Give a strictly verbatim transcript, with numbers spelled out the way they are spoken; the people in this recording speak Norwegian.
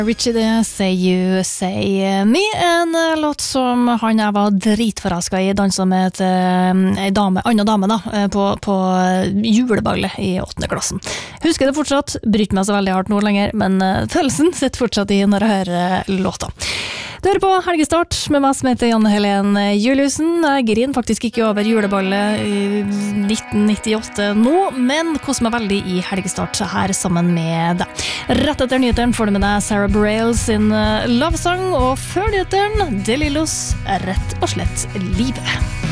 Richie det, Say You, Say Me, en låt som han jeg var dritforrasket i, danset med et, en dame, annen dame da, på, på juleballet i åttende klassen. Husker det fortsatt, bryter meg så veldig hardt nå lenger, men følelsen sitter fortsatt i når jeg hører låta. Du hører på Helgestart med meg som heter Janne Helen Juliussen. Jeg griner faktisk ikke over juleballet i nitten nittiåtte nå, men koser meg veldig i Helgestart her sammen med deg. Rett etter nyheteren får du med deg Sarah Bareilles sin Love Song, og før nyheteren, De Lillos, Rett og slett livet.